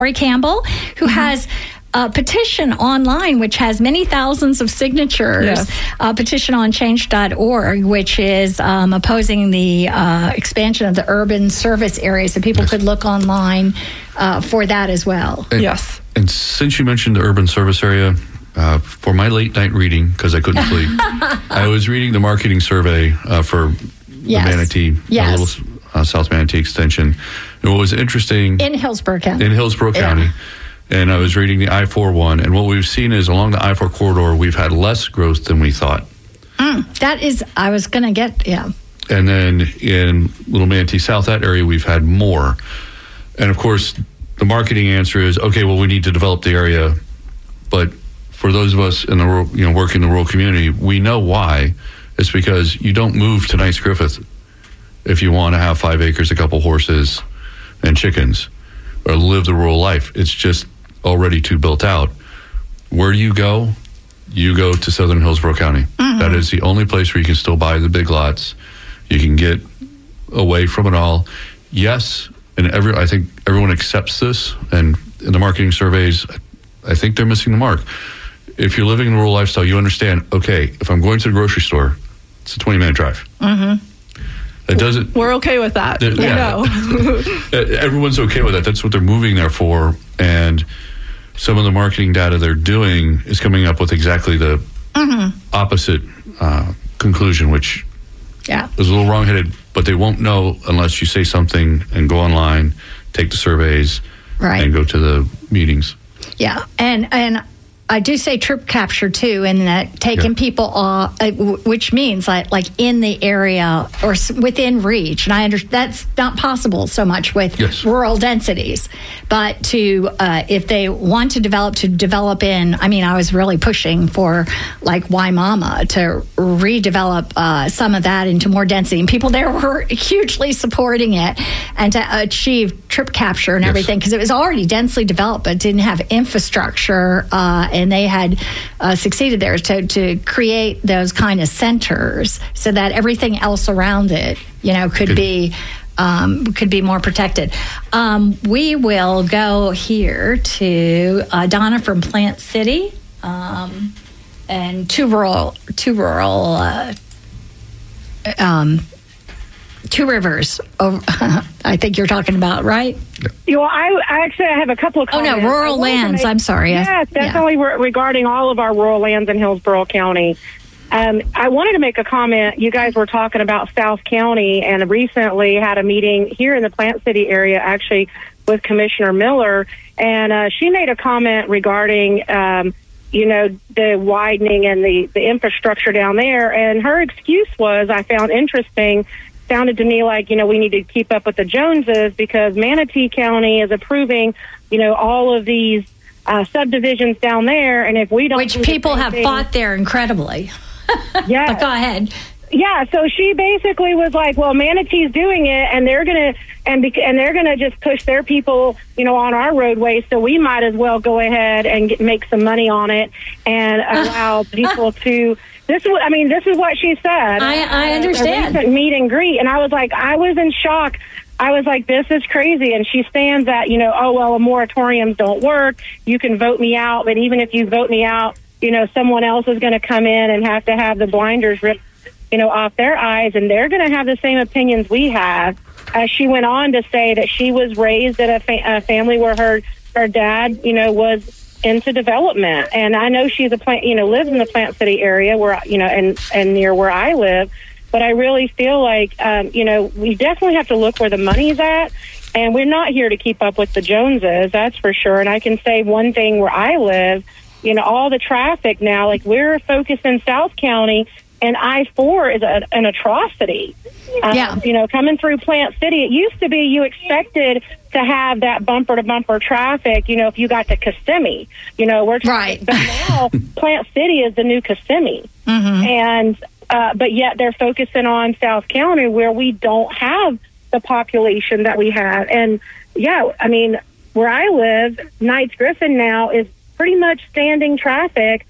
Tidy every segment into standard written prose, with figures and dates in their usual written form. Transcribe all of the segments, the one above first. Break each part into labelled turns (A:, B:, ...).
A: Lori Campbell, who has a petition online, which has many thousands of signatures, petitiononchange.org, which is opposing the expansion of the urban service area. So people could look online for that as well.
B: And since you mentioned the urban service area, for my late night reading, because I couldn't sleep, I was reading the marketing survey for the Manatee, Little South Manatee Extension. And what was interesting...
A: In Hillsborough County.
B: And I was reading the I-4 one, and what we've seen is along the I-4 corridor, we've had less growth than we thought.
A: That is, I was going to get,
B: And then in Little Manatee South, that area, we've had more. And of course, the marketing answer is, okay, well, we need to develop the area. But for those of us in the rural, working in the rural community, we know why. It's because you don't move to Nice Griffith if you want to have 5 acres, a couple horses, and chickens, or live the rural life. It's just already too built out. Where do you go? You go to southern Hillsborough County. That is the only place where you can still buy the big lots. You can get away from it all. Yes, and I think everyone accepts this, and in the marketing surveys, I think they're missing the mark. If you're living in a rural lifestyle, you understand, okay, if I'm going to the grocery store, it's a 20-minute drive. It doesn't.
C: We're okay with that. We know.
B: Everyone's okay with that. That's what they're moving there for. And some of the marketing data they're doing is coming up with exactly the opposite conclusion, which is a little wrong-headed, but they won't know unless you say something and go online, take the surveys, and go to the meetings.
A: Yeah, and I do say trip capture too, in that taking people off, which means like in the area or within reach. And I understand that's not possible so much with rural densities, but to if they want to develop in. I mean, I was really pushing for like Waimama to redevelop some of that into more density, and people there were hugely supporting it and to achieve trip capture and everything, because it was already densely developed but didn't have infrastructure. And they had succeeded there to create those kind of centers so that everything else around it, could be more protected. We will go here to Donna from Plant City, and two rural. Two Rivers, I think you're talking about, right?
D: Well, I actually have a couple of comments.
A: Oh, no, rural lands. I'm sorry.
D: Yes, definitely regarding all of our rural lands in Hillsborough County. I wanted to make a comment. You guys were talking about South County, and recently had a meeting here in the Plant City area, actually, with Commissioner Miller, and she made a comment regarding the widening and the infrastructure down there, and her excuse was, I found interesting, sounded to me like, we need to keep up with the Joneses because Manatee County is approving, all of these subdivisions down there, and if we don't...
A: Which people have fought there incredibly.
D: Yeah.
A: But go ahead.
D: Yeah, so she basically was like, well, Manatee's doing it, and they're going to just push their people, on our roadways, so we might as well go ahead and make some money on it and allow people to... This is what she said.
A: I understand.
D: A recent meet and greet, and I was in shock. I was like, this is crazy. And she stands at, moratoriums don't work. You can vote me out, but even if you vote me out, someone else is going to come in and have to have the blinders ripped, off their eyes, and they're going to have the same opinions we have. She went on to say that she was raised at a family where her dad, was into development, and I know she's lives in the Plant City area where and near where I live, but I really feel like we definitely have to look where the money's at, and we're not here to keep up with the Joneses, that's for sure. And I can say one thing where I live, all the traffic now, like we're focused in South County, and I-4 is an atrocity. Coming through Plant City, it used to be you expected to have that bumper-to-bumper traffic, if you got to Kissimmee. But now Plant City is the new Kissimmee. And but yet they're focusing on South County where we don't have the population that we have. And, where I live, Knights Griffin now is pretty much standing traffic.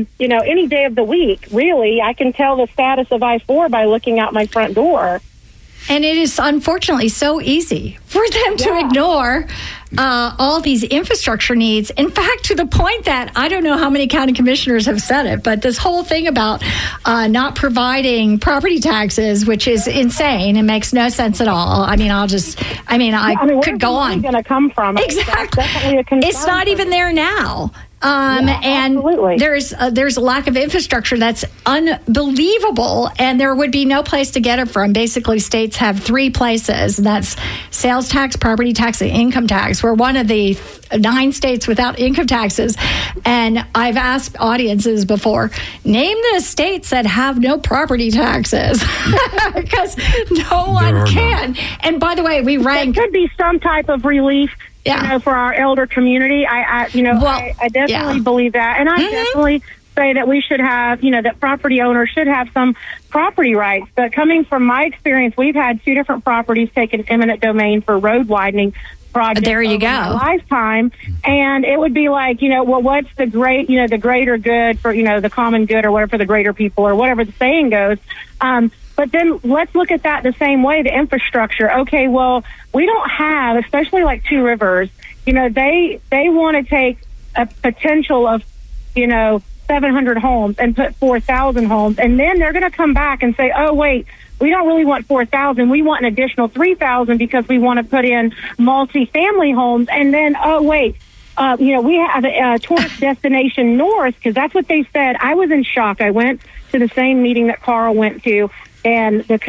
D: Any day of the week, really. I can tell the status of I-4 by looking out my front door.
A: And it is unfortunately so easy for them to ignore all these infrastructure needs. In fact, to the point that I don't know how many county commissioners have said it, but this whole thing about not providing property taxes, which is insane and makes no sense at all. I mean, I could go on.
D: Where's the money going to come from?
A: Exactly. It's not even there now. And
D: absolutely.
A: there's a lack of infrastructure that's unbelievable, and there would be no place to get it from. Basically, states have three places, and that's sales tax, property tax, and income tax. We're one of the 9 states without income taxes, and I've asked audiences before, name the states that have no property taxes, because no one can. And by the way, we rank.
D: There could be some type of relief. For our elder community, I definitely believe that, and I definitely say that we should have, that property owners should have some property rights. But coming from my experience, we've had 2 different properties taken eminent domain for road widening projects.
A: There you go.
D: My lifetime, and it would be like, what's the the greater good for, the common good, or whatever, for the greater people, or whatever the saying goes. But then let's look at that the same way, the infrastructure. Okay, well, we don't have, especially like Two Rivers, they want to take a potential of, 700 homes and put 4,000 homes. And then they're going to come back and say, oh, wait, we don't really want 4,000. We want an additional 3,000 because we want to put in multi-family homes. And then, oh, wait. We have a tourist destination north, because that's what they said. I was in shock. I went to the same meeting that Carl went to, and the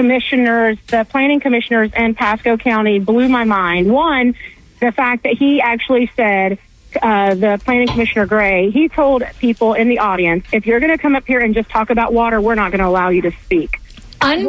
D: planning commissioners in Pasco County blew my mind. One, the fact that he actually said, the planning commissioner Gray, he told people in the audience, if you're going to come up here and just talk about water, we're not going to allow you to speak.
B: That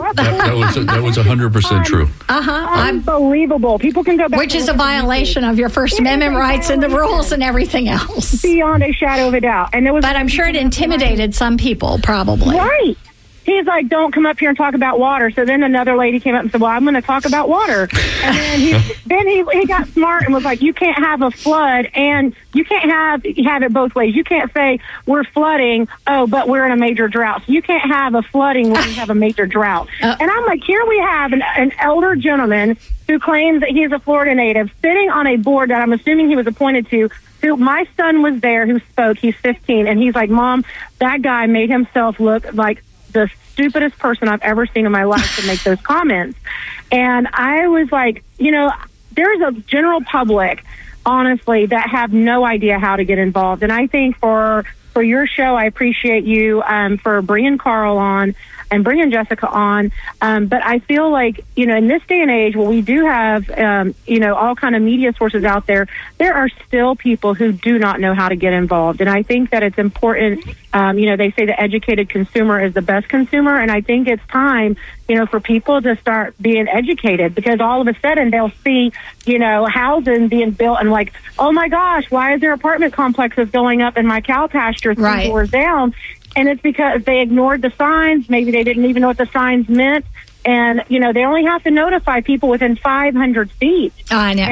B: was 100% true.
D: Unbelievable. People can go back.
A: Which is a violation of your First Amendment rights and the rules and everything else.
D: Beyond a shadow of a doubt.
A: But I'm sure it intimidated some people, probably.
D: Right. He's like, don't come up here and talk about water. So then another lady came up and said, well, I'm going to talk about water. And then he got smart and was like, you can't have a flood, and you can't have it both ways. You can't say we're flooding, but we're in a major drought. So you can't have a flooding when you have a major drought. And I'm like, here we have an elder gentleman who claims that he's a Florida native sitting on a board that I'm assuming he was appointed to, who my son was there, who spoke. He's 15. And he's like, Mom, that guy made himself look like the stupidest person I've ever seen in my life to make those comments. And I was like, there's a general public, honestly, that have no idea how to get involved. And I think for your show, I appreciate you for bringing Carl on and bringing Jessica on. But I feel like, in this day and age, we do have, all kind of media sources out there, there are still people who do not know how to get involved. And I think that it's important, they say the educated consumer is the best consumer. And I think it's time, for people to start being educated, because all of a sudden they'll see, housing being built and like, oh my gosh, why is there apartment complexes going up in my cow pasture 3 doors down? And it's because they ignored the signs. Maybe they didn't even know what the signs meant. And, they only have to notify people within 500 feet.
A: I know.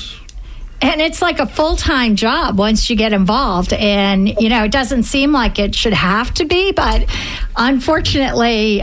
A: And it's like a full-time job once you get involved. And, it doesn't seem like it should have to be. But unfortunately,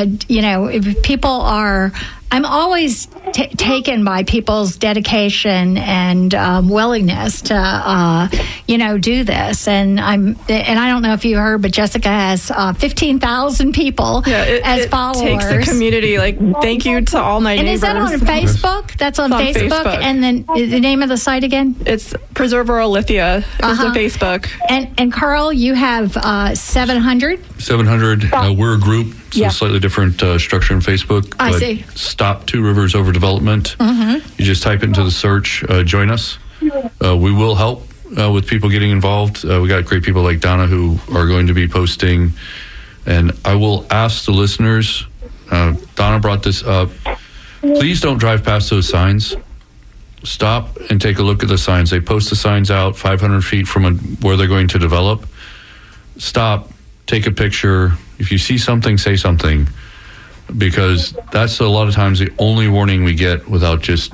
A: people are... I'm always taken by people's dedication and willingness to, do this. And I don't know if you heard, but Jessica has 15,000 people as followers.
C: It takes the community. Thank you to all my neighbors.
A: And is that on Facebook? That's on Facebook. And then the name of the site again?
C: It's Preserve Rural Lithia is the Facebook.
A: And Carl, you have 700?
B: 700. We're a group. So slightly different structure in Facebook.
A: I see.
B: Stop Two Rivers Overdevelopment. You just type into the search, join us. We will help with people getting involved. We got great people like Donna who are going to be posting. And I will ask the listeners, Donna brought this up, please don't drive past those signs. Stop and take a look at the signs. They post the signs out 500 feet from where they're going to develop. Stop, take a picture. If you see something, say something, because that's a lot of times the only warning we get without just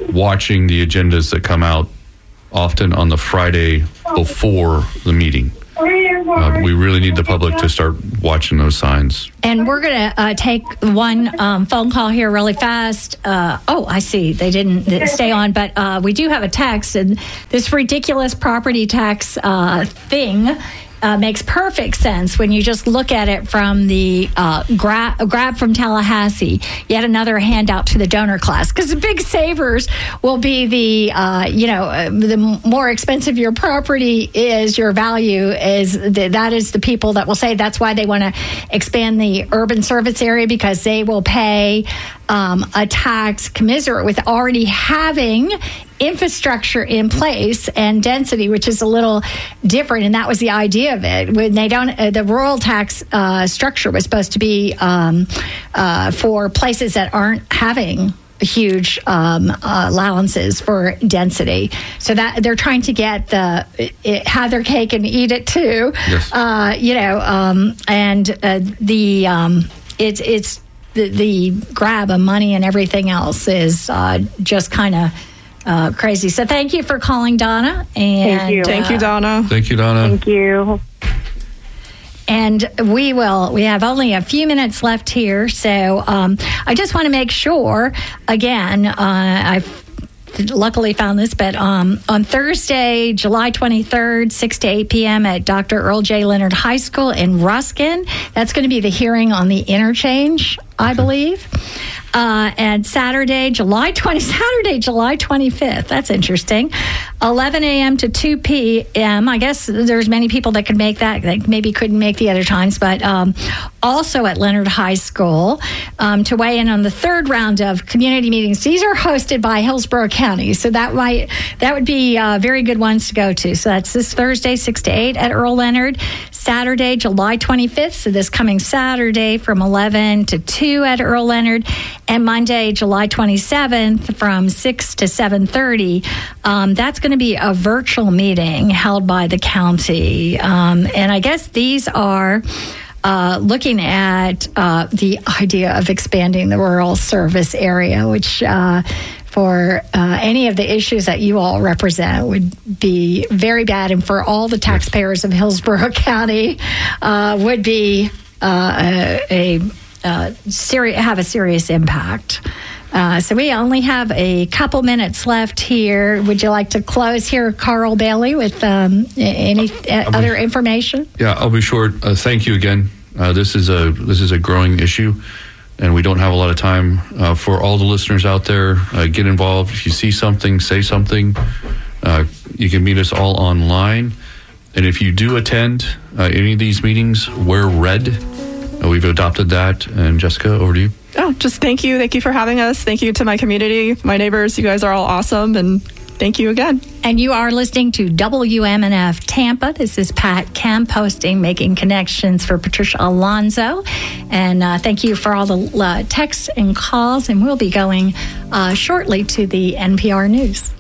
B: watching the agendas that come out often on the Friday before the meeting. we really need the public to start watching those signs.
A: And we're going to take one phone call here really fast. I see. They didn't stay on, but we do have a text. And this ridiculous property tax thing makes perfect sense when you just look at it from the grab from Tallahassee. Yet another handout to the donor class, because the big savers will be the more expensive your property is, your value is. That is the people that will save. That's why they want to expand the urban service area, because they will pay a tax commensurate with already having infrastructure in place and density, which is a little different. And that was the idea of it. When they don't, the rural tax structure was supposed to be for places that aren't having huge allowances for density, so that they're trying to get have their cake and eat it too.
B: Yes.
A: It's the grab of money and everything else is just kind of crazy. So thank you for calling, Donna. And
C: Thank you, Donna.
B: Thank you, Donna.
D: Thank you.
A: And we have only a few minutes left here. So I just want to make sure, again, I've luckily found this, but on Thursday, July 23rd, 6 to 8 p.m. at Dr. Earl J. Leonard High School in Ruskin. That's going to be the hearing on the interchange, I believe. And Saturday, July 25th. That's interesting. 11 a.m. to 2 p.m. I guess there's many people that could make that. They maybe couldn't make the other times, but also at Leonard High School to weigh in on the third round of community meetings. These are hosted by Hillsborough County, so that would be very good ones to go to. So that's this Thursday, 6 to 8 at Earl Leonard. Saturday, July 25th, so this coming Saturday from 11 to 2 at Earl Leonard. And Monday, July 27th from 6 to 7:30. That's going to be a virtual meeting held by the county. And I guess these are looking at the idea of expanding the rural service area, which for any of the issues that you all represent would be very bad. And for all the taxpayers of Hillsborough County would be have a serious impact. So we only have a couple minutes left here. Would you like to close here, Carl Bailey, with any other information?
B: Yeah, I'll be short. Thank you again. This is a growing issue, and we don't have a lot of time. For all the listeners out there, get involved. If you see something, say something. You can meet us all online. And if you do attend any of these meetings, wear red. We've adopted that. And Jessica, over to you.
C: Oh, just thank you. Thank you for having us. Thank you to my community, my neighbors. You guys are all awesome. And thank you again.
A: And you are listening to WMNF Tampa. This is Pat Kemp hosting Making Connections for Patricia Alonso. And thank you for all the texts and calls. And we'll be going shortly to the NPR News.